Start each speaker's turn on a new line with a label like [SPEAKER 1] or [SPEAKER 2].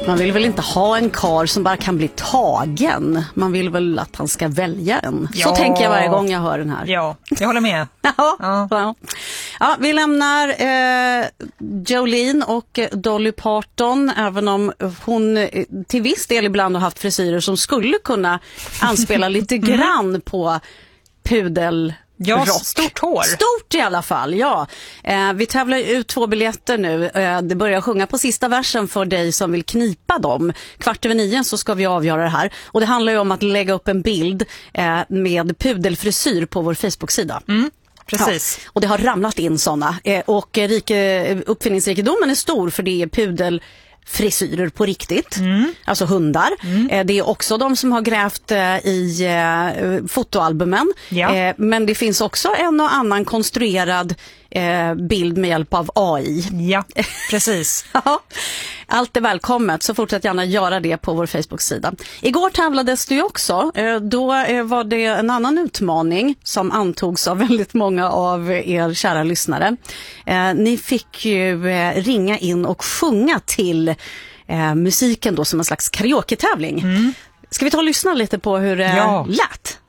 [SPEAKER 1] Man vill väl inte ha en karl som bara kan bli tagen. Man vill väl att han ska välja en. Så tänker jag varje gång jag hör den här.
[SPEAKER 2] Ja, jag håller med.
[SPEAKER 1] Ja, vi lämnar Jolene och Dolly Parton, även om hon till viss del ibland har haft frisyrer som skulle kunna anspela lite grann på pudel.
[SPEAKER 2] Ja, stort hår.
[SPEAKER 1] Stort i alla fall, ja. Vi tävlar ut 2 biljetter nu. Det börjar sjunga på sista versen för dig som vill knipa dem. 8:15 så ska vi avgöra det här. Och det handlar ju om att lägga upp en bild med pudelfrisyr på vår Facebook-sida.
[SPEAKER 2] Precis.
[SPEAKER 1] Ja, och det har ramlat in sådana. Och uppfinningsrikedomen är stor, för det är pudelfrisyrer på riktigt. Alltså hundar. Det är också de som har grävt i fotoalbumen.
[SPEAKER 2] Ja.
[SPEAKER 1] Men det finns också en och annan konstruerad bild med hjälp av AI.
[SPEAKER 2] Ja, precis.
[SPEAKER 1] Ja, allt är välkommet, så fortsätt gärna göra det på vår Facebook-sida. Igår tävlades det ju också. Då var det en annan utmaning som antogs av väldigt många av er kära lyssnare. Ni fick ju ringa in och sjunga till musiken då som en slags karaoke-tävling. Ska vi ta och lyssna lite på hur det lät?